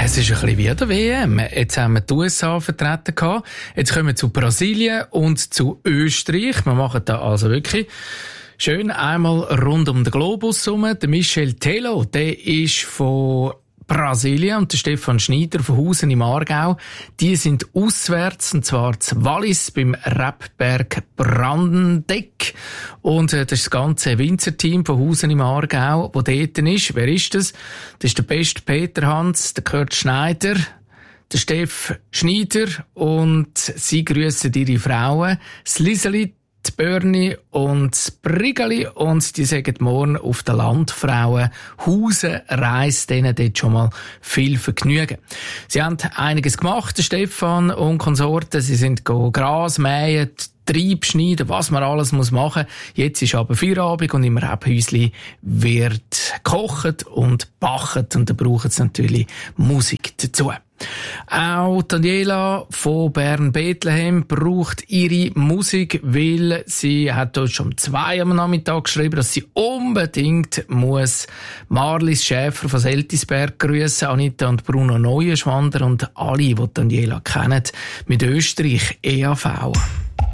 Es ist ein bisschen wie an der WM. Jetzt haben wir die USA vertreten gehabt. Jetzt kommen wir zu Brasilien und zu Österreich. Wir machen da also wirklich schön einmal rund um den Globus herum. Der Michel Tello, der ist von Brasilien, und der Stefan Schneider von Hausen im Aargau. Die sind auswärts, und zwar zu Wallis beim Rebberg Brandendeck. Und das ist das ganze Winzerteam von Hausen im Aargau, das dort ist. Wer ist das? Das ist der beste Peter Hans, der Kurt Schneider, der Steff Schneider, und sie grüssen ihre Frauen, das Liseli, die Börni und das Brigali, und die sagen morgen auf der Landfrauen Hausen reist denen dort schon mal viel Vergnügen. Sie haben einiges gemacht, der Stefan und Konsorten. Sie sind Gras mähen, Trieb schneiden, was man alles machen muss. Jetzt ist aber Feierabend und im Rebhäusli wird gekocht und gebacken, und da brauchen sie natürlich Musik dazu. Auch Daniela von Bern-Bethlehem braucht ihre Musik, weil sie hat dort schon um 2 am Nachmittag geschrieben, dass sie unbedingt muss Marlies Schäfer von Seltisberg grüßen, Anita und Bruno Neuenschwander und alle, die Daniela kennen, mit Österreich EAV.